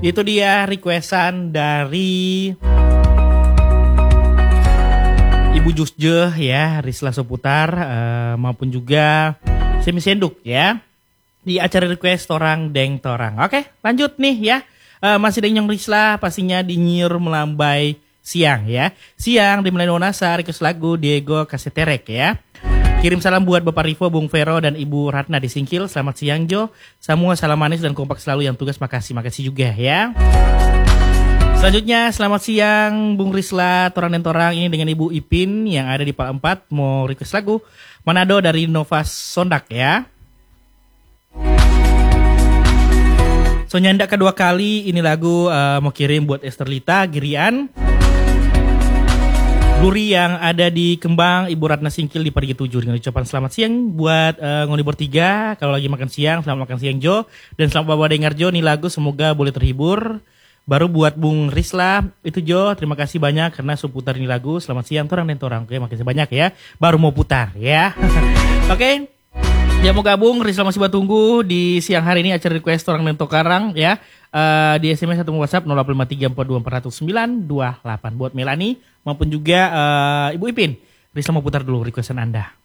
Itu dia requestan dari Ibu Jusje ya, Risla Seputar maupun juga Semi Senduk ya. Di acara request Torang Deng Torang. Oke, lanjut nih ya. Masih Denyong Risla pastinya dinyir melambai siang ya. Siang di Meleno Nasa request lagu Diego Kaseterek ya. Kirim salam buat Bapak Rivo, Bung Vero, dan Ibu Ratna di Singkil. Selamat siang Jo. Semua salam manis dan kompak selalu yang tugas. Makasih juga ya. Selanjutnya selamat siang Bung Risla, Torang dan Torang. Ini dengan Ibu Ipin yang ada di Pal 4. Mau request lagu Manado dari Nova Sondak ya. So nyanda kedua kali ini lagu mau kirim buat Esterlita, Girian, Luri yang ada di Kembang, Ibu Ratna Singkil di Parigi 7 dengan ucapan selamat siang buat Ngoni bertiga. Kalau lagi makan siang, selamat makan siang Jo. Dan selamat bawa dengar Jo, nih lagu semoga boleh terhibur. Baru buat Bung Risla, itu Jo, terima kasih banyak karena sudah putar ini lagu. Selamat siang Torang dan Torang. Oke, makasih banyak ya. Baru mau putar ya. Oke. Ya mau gabung, Risla masih tunggu di siang hari ini acara request Torang dan Tokarang ya. Di SMS atau WhatsApp 0853424928 buat Melani maupun juga Ibu Ipin. Risla mau putar dulu requestan Anda.